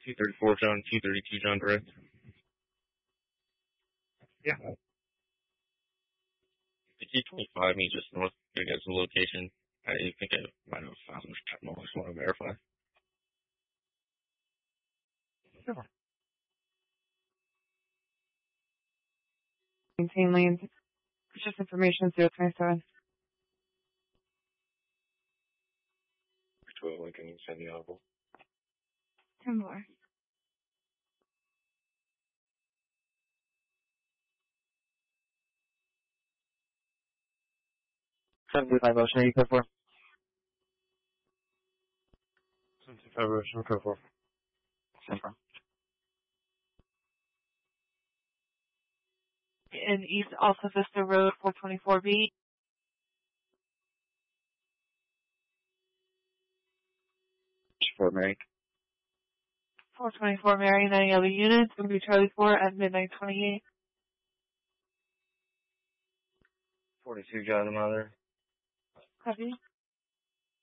234 John, 232 John Direct. Yeah. The T25 me just north. I got some location. I think I might have found some techno. I just want to verify. Sure. Maintain lanes. Purchase information 027. 12 Lincoln, send the audible. 10 more. $75 Ocean, code 4. 75 Ocean, code 4. Same from. In East Alta Vista Road, 424B. Fort Mary. 424 Mary, 90 other units. Going to be Charlie 4 at midnight 28. 42 John the Mother. Copy.